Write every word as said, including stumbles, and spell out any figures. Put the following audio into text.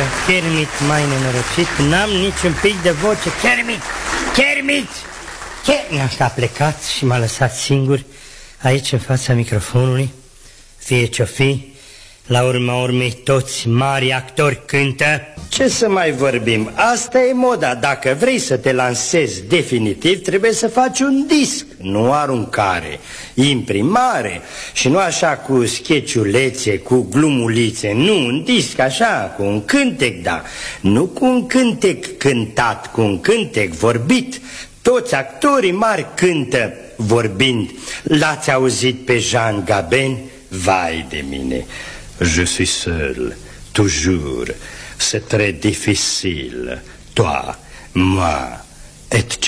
Kermit mai nenorocit, n-am niciun pic de voce. Kermit, Kermit, Kermit. A plecat și m-a lăsat singur aici în fața microfonului. Fie ce-o fi, la urma urmei toți mari actori cântă. Ce să mai vorbim, asta e moda. Dacă vrei să te lansezi definitiv, trebuie să faci un disc, nu aruncare, imprimare. Și nu așa cu sketchulețe, cu glumulițe. Nu, un disc așa, cu un cântec, da. Nu cu un cântec cântat, cu un cântec vorbit. Toți actorii mari cântă vorbind. L-ați auzit pe Jean Gabin? Vai de mine, je suis seul, toujours, c'est très difficile, toi, moi, et